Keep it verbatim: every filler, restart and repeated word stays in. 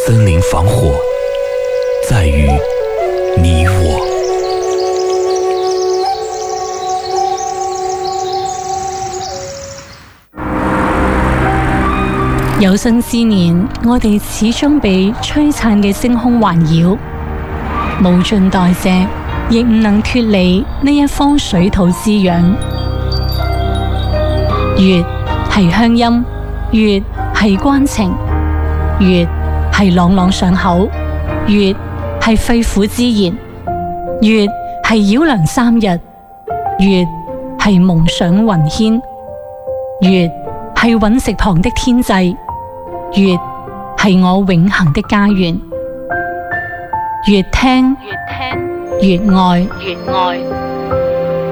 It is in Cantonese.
森林防火，在于你我。 有生之年，我哋始終被璀璨嘅星空環繞，無盡代謝，亦唔能脫離呢一方水土滋養。月係鄉音，月係關情，月係朗朗上口，月係肺腑之言，月係繞梁三日，月係夢想雲牽，月係隕石旁的天際，月係我永恆的家園。越聽越愛，越愛。